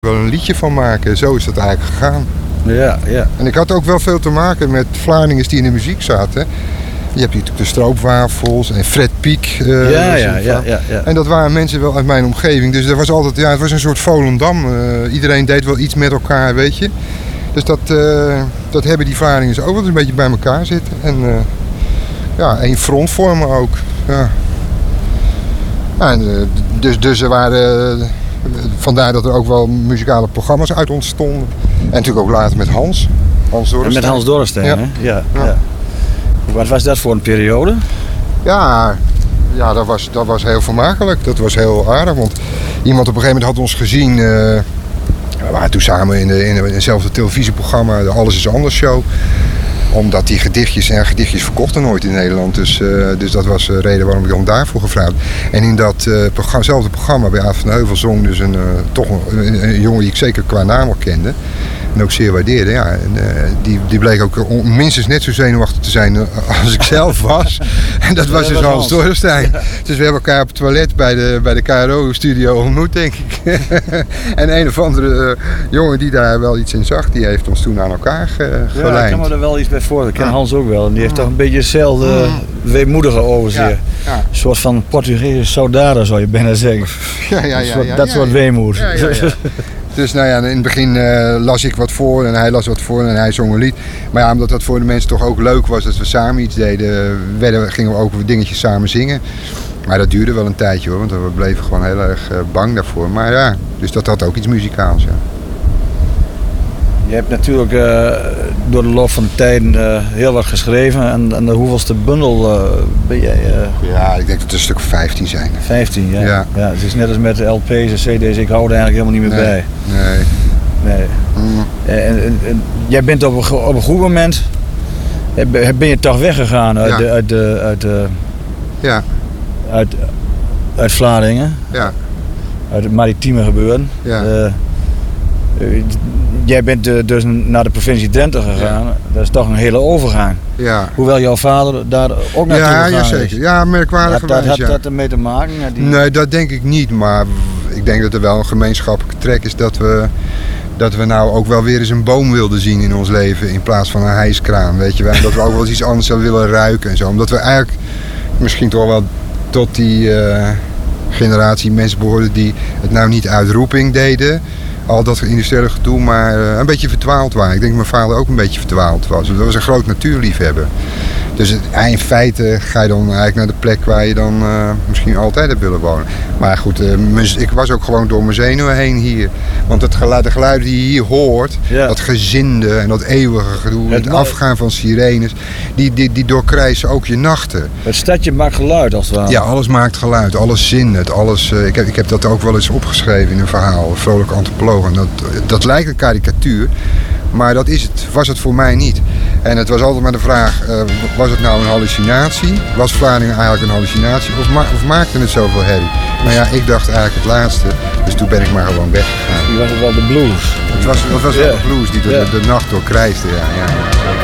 Wel een liedje van maken, zo is dat eigenlijk gegaan. Ja. En ik had ook wel veel te maken met Vlaardingers die in de muziek zaten. Je hebt natuurlijk de Stroopwafels en Fred Piek. Ja. En dat waren mensen wel uit mijn omgeving. Dus er was altijd, het was een soort Volendam. Iedereen deed wel iets met elkaar, weet je. Dus dat hebben die Vlaardingers ook wel een beetje bij elkaar zitten. En één front vormen ook. Ja. En, dus er waren... vandaar dat er ook wel muzikale programma's uit ontstonden. En natuurlijk ook later met Hans Dorrestein. Met Hans Dorrestein, ja. Hè? Ja. Wat was dat voor een periode? Ja, dat was heel vermakelijk. Dat was heel aardig. Want iemand op een gegeven moment had ons gezien. We waren toen samen in hetzelfde televisieprogramma, de Alles is Anders show. Omdat die gedichtjes verkochten nooit in Nederland. Dus dat was de reden waarom ik dan daarvoor gevraagd. En in datzelfde programma bij Aad van den Heuvel zong dus een jongen die ik zeker qua naam al kende. En ook zeer waardeerde. Ja. En, die bleek ook minstens net zo zenuwachtig te zijn als ik zelf was. En dat was dus Hans Dorrestein. Ja. Dus we hebben elkaar op het toilet bij de KRO-studio ontmoet, denk ik. En een of andere jongen die daar wel iets in zag, die heeft ons toen aan elkaar gelijnd. Ja, ik kan me er wel iets bij voor. Ik ken Hans ook wel. En die heeft toch een beetje hetzelfde weemoedige overzicht. Ja. Een soort van Portugese saudade, zou je bijna zeggen. Dat soort weemoed. Ja. Dus nou ja, in het begin las ik wat voor en hij las wat voor en hij zong een lied. Maar ja, omdat dat voor de mensen toch ook leuk was dat we samen iets deden, gingen we ook dingetjes samen zingen. Maar dat duurde wel een tijdje hoor, want we bleven gewoon heel erg bang daarvoor. Maar ja, dus dat had ook iets muzikaals, ja. Je hebt natuurlijk door de loop van de tijden heel wat geschreven. En de hoeveelste bundel ben jij? Ja, ik denk dat het een stuk 15 zijn. 15, ja. Het is net als met de LP's en CD's. Ik hou er eigenlijk helemaal niet meer bij. Nee. En jij bent op een goed moment... Ben je toch weggegaan uit Vlaardingen? Ja. Uit het maritieme gebeuren. Ja. Jij bent dus naar de provincie Drenthe gegaan. Ja. Dat is toch een hele overgang. Ja. Hoewel jouw vader daar ook naartoe gegaan is. Zeker. Ja, merkwaardig. Had dat ermee te maken? Nee, dat denk ik niet. Maar ik denk dat er wel een gemeenschappelijke trek is dat we nou ook wel weer eens een boom wilden zien in ons leven in plaats van een hijskraan, weet je wel. En dat we ook wel eens iets anders zouden willen ruiken en zo. Omdat we eigenlijk misschien toch wel tot die generatie mensen behoorden die het nou niet uit roeping deden. Al dat industriële gedoe, maar een beetje verdwaald waren. Ik denk dat mijn vader ook een beetje verdwaald was. Dat was een groot natuurliefhebber. Dus in feite ga je dan eigenlijk naar de plek waar je dan misschien altijd hebt willen wonen. Maar goed, ik was ook gewoon door mijn zenuwen heen hier. Want de geluiden die je hier hoort, dat gezinde en dat eeuwige gedoe, het afgaan van sirenes, die doorkrijsen ook je nachten. Het stadje maakt geluid als het ware. Ja, alles maakt geluid, alles zindert, alles. Ik heb dat ook wel eens opgeschreven in een verhaal, een vrolijk antropoloog. En dat lijkt een karikatuur. Maar was het voor mij niet. En het was altijd maar de vraag, was het nou een hallucinatie? Was Vlaardingen eigenlijk een hallucinatie? Of maakte het zoveel herrie? Nou ja, ik dacht eigenlijk het laatste. Dus toen ben ik maar gewoon weggegaan. Die was het wel de blues. Het was wel de blues die de nacht doorkrijsde, ja.